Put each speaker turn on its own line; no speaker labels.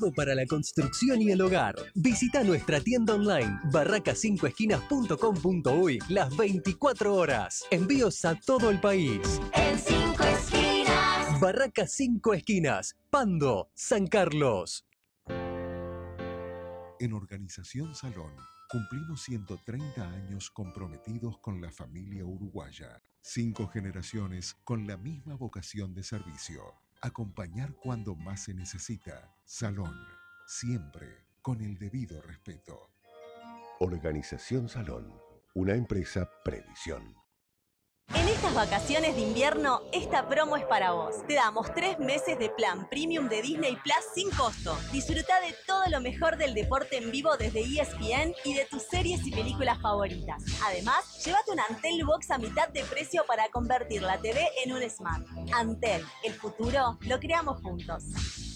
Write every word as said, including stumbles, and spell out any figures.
todo para la construcción y el hogar. Visita nuestra tienda online barraca cinco esquinas punto com punto uy las veinticuatro horas. Envíos a todo el país.
En Cinco Esquinas.
Barraca cinco Esquinas, Pando, San Carlos.
En Organización Salón cumplimos ciento treinta años comprometidos con la familia uruguaya. Cinco generaciones con la misma vocación de servicio. Acompañar cuando más se necesita. Salón, siempre con el debido respeto.
Organización Salón, una empresa Previsión.
En estas vacaciones de invierno, esta promo es para vos. Te damos tres meses de plan premium de Disney Plus sin costo. Disfruta de todo lo mejor del deporte en vivo desde E S P N y de tus series y películas favoritas. Además, llévate una Antel Box a mitad de precio para convertir la T V en un Smart. Antel, el futuro lo creamos juntos.